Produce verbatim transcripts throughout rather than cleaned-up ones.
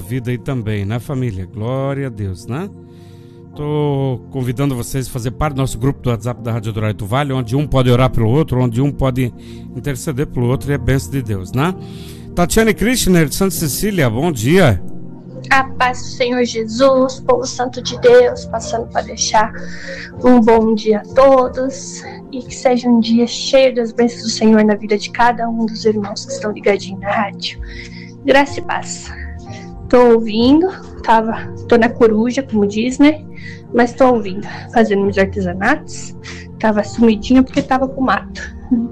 vida aí também, né, família? Glória a Deus, né? Tô convidando vocês a fazer parte do nosso grupo do WhatsApp da Rádio Adonai do Vale, onde um pode orar pelo outro, onde um pode interceder pelo outro, e é bênção de Deus, né? Tatiane Krishner de Santa Cecília, bom dia. A paz do Senhor Jesus, povo santo de Deus, passando para deixar um bom dia a todos e que seja um dia cheio das bênçãos do Senhor na vida de cada um dos irmãos que estão ligadinhos na rádio. Graça e paz. Tô ouvindo, tava, tô na coruja, como diz, né? Mas tô ouvindo, fazendo meus artesanatos. Tava sumidinho porque tava com mato.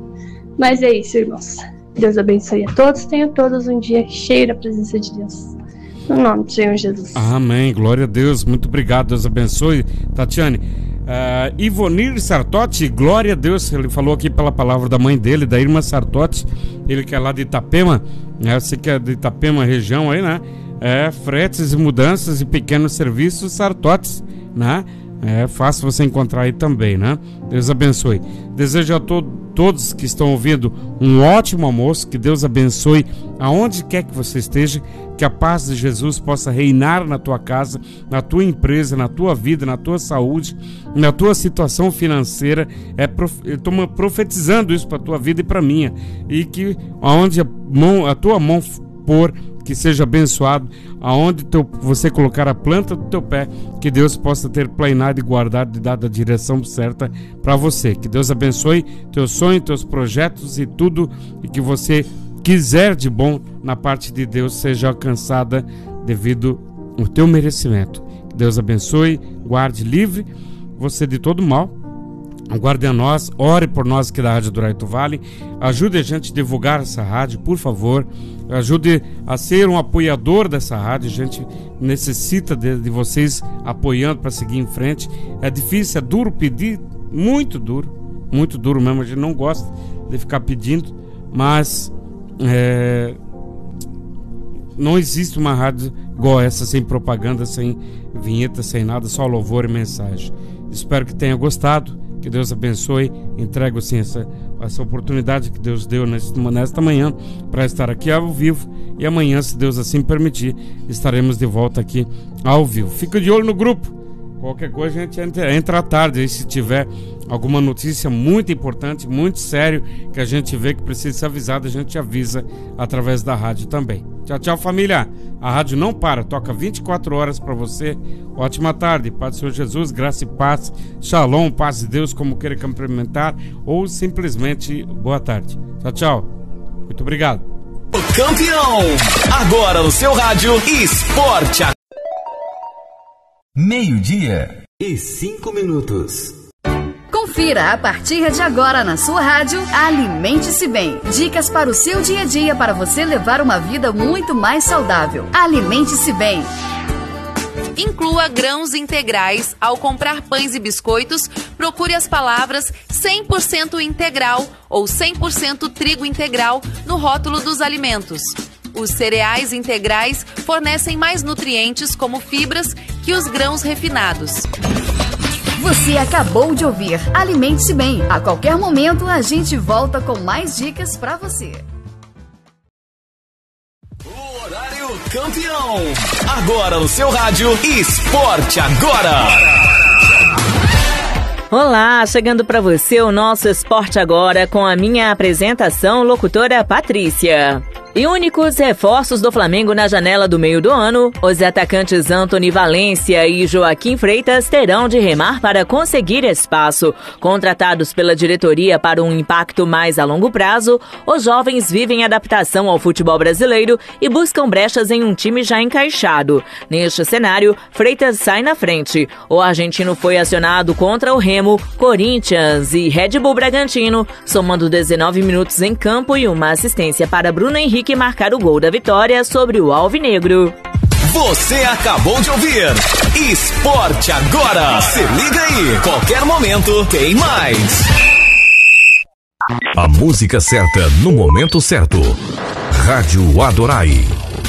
Mas é isso, irmãos. Deus abençoe a todos, tenham todos um dia cheio da presença de Deus. No nome do Senhor Jesus. Amém, glória a Deus, muito obrigado, Deus abençoe. Tatiane, uh, Ivonir Sartotti, glória a Deus, ele falou aqui pela palavra da mãe dele, da irmã Sartotti, ele que é lá de Itapema, né? Você que é de Itapema, região aí, né? É, fretes e mudanças e pequenos serviços Sartotti, né? É fácil você encontrar aí também, né? Deus abençoe. Desejo a to- todos que estão ouvindo um ótimo almoço, que Deus abençoe aonde quer que você esteja, que a paz de Jesus possa reinar na tua casa, na tua empresa, na tua vida, na tua saúde, na tua situação financeira. É prof... Eu estou profetizando isso para a tua vida e para a minha, e que aonde a, mão, a tua mão pôr, que seja abençoado, aonde teu, você colocar a planta do teu pé, que Deus possa ter planeado e guardado e dado a direção certa para você. Que Deus abençoe teus sonhos, teus projetos e tudo, e que você quiser de bom na parte de Deus seja alcançada devido ao teu merecimento. Que Deus abençoe, guarde livre você de todo mal. Aguarde a nós, ore por nós aqui da Rádio Adonai do Vale, ajude a gente a divulgar essa rádio, por favor, ajude a ser um apoiador dessa rádio, a gente necessita de, de vocês apoiando para seguir em frente. É difícil, é duro pedir, muito duro, muito duro mesmo, a gente não gosta de ficar pedindo, mas é, não existe uma rádio igual essa, sem propaganda, sem vinheta, sem nada, só louvor e mensagem. Espero que tenha gostado. Que Deus abençoe, entrego assim essa, essa oportunidade que Deus deu nesta, nesta manhã para estar aqui ao vivo, e amanhã, se Deus assim permitir, estaremos de volta aqui ao vivo. Fica de olho no grupo, qualquer coisa a gente entra, entra à tarde, aí se tiver alguma notícia muito importante, muito sério, que a gente vê que precisa ser avisado, a gente avisa através da rádio também. Tchau, tchau, família. A rádio não para, toca vinte e quatro horas para você. Ótima tarde, paz do Senhor Jesus, graça e paz, shalom, paz de Deus, como queira cumprimentar, ou simplesmente boa tarde. Tchau, tchau. Muito obrigado. O campeão, agora no seu rádio Esporte. Meio-dia e cinco minutos. Confira a partir de agora na sua rádio Alimente-se Bem. Dicas para o seu dia a dia para você levar uma vida muito mais saudável. Alimente-se Bem. Inclua grãos integrais. Ao comprar pães e biscoitos, procure as palavras cem por cento integral ou cem por cento trigo integral no rótulo dos alimentos. Os cereais integrais fornecem mais nutrientes como fibras que os grãos refinados. Você acabou de ouvir Alimente-se Bem. A qualquer momento a gente volta com mais dicas para você. O horário campeão. Agora no seu rádio Esporte Agora. Olá, chegando para você o nosso Esporte Agora com a minha apresentação, locutora Patrícia. E únicos reforços do Flamengo na janela do meio do ano, os atacantes Antony Valência e Joaquim Freitas terão de remar para conseguir espaço. Contratados pela diretoria para um impacto mais a longo prazo, os jovens vivem adaptação ao futebol brasileiro e buscam brechas em um time já encaixado. Neste cenário, Freitas sai na frente. O argentino foi acionado contra o Remo, Corinthians e Red Bull Bragantino, somando dezenove minutos em campo e uma assistência para Bruno Henrique marcar o gol da vitória sobre o Alvinegro. Você acabou de ouvir Esporte Agora. Se liga aí, qualquer momento tem mais. A música certa no momento certo. Rádio Adonai.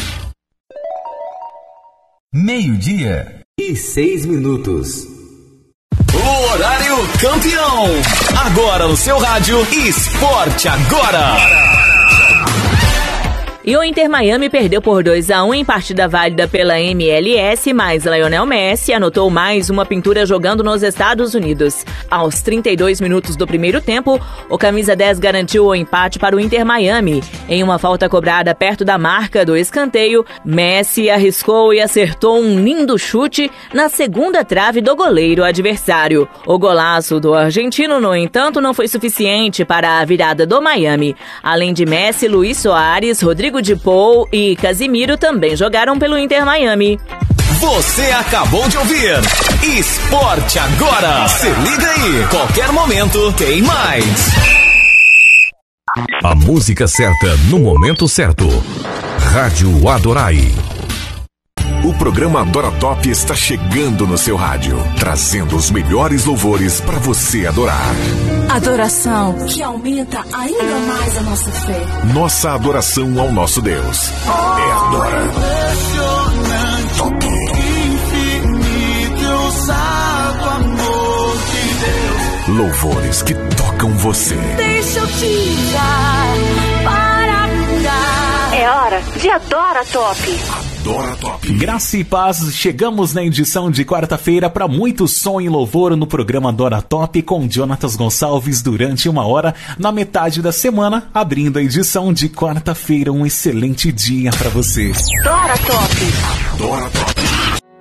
Meio-dia e seis minutos. O horário campeão. Agora no seu rádio Esporte Agora. E o Inter Miami perdeu por dois a um em partida válida pela M L S, mas Lionel Messi anotou mais uma pintura jogando nos Estados Unidos. Aos trinta e dois minutos do primeiro tempo, o camisa dez garantiu o empate para o Inter Miami. Em uma falta cobrada perto da marca do escanteio, Messi arriscou e acertou um lindo chute na segunda trave do goleiro adversário. O golaço do argentino, no entanto, não foi suficiente para a virada do Miami. Além de Messi, Luis Soares, Rodrigo de Paul e Casimiro também jogaram pelo Inter Miami. Você acabou de ouvir Esporte Agora. Se liga aí, qualquer momento tem mais. A música certa no momento certo. Rádio Adorai. O programa Adora Top está chegando no seu rádio, trazendo os melhores louvores para você adorar. Adoração que aumenta ainda mais a nossa fé. Nossa adoração ao nosso Deus é Adora Top. Infinito, ousado amor de Deus. Louvores que tocam você. Deixa eu te dar para curar. É hora de Adora Top. Adora Top. Graça e paz, chegamos na edição de quarta-feira para muito som e louvor no programa Adora Top com Jonatas Gonçalves durante uma hora na metade da semana, abrindo a edição de quarta-feira. Um excelente dia para você. Adora Top. Adora Top.